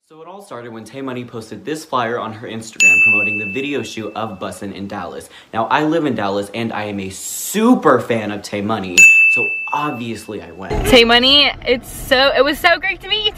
So it all started when Tay Money posted this flyer on her Instagram promoting the video shoot of Bussin' in Dallas. Now, I live in Dallas and I am a super fan of Tay Money, so obviously I went. Tay Money, it was so great to meet you